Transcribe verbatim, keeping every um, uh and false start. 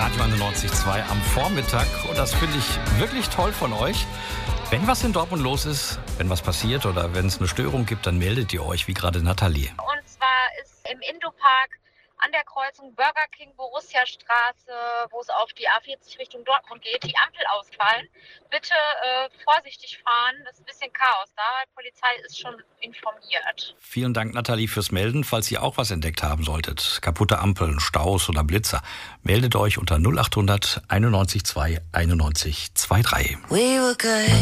Radio einundneunzig Komma zwei am Vormittag. Und das finde ich wirklich toll von euch. Wenn was in Dortmund los ist, wenn was passiert oder wenn es eine Störung gibt, dann meldet ihr euch, wie gerade Nathalie. Und zwar ist im Indopark an der Kreuzung Burger King Borussia Straße, wo es auf die A vierzig Richtung Dortmund geht, die Ampel ausfallen. Bitte äh, vorsichtig fahren, das ist ein bisschen Chaos da. Die Polizei ist schon informiert. Vielen Dank, Nathalie, fürs Melden. Falls ihr auch was entdeckt haben solltet, kaputte Ampeln, Staus oder Blitzer, meldet euch unter null acht hundert einundneunzig zwei einundneunzig zwei drei.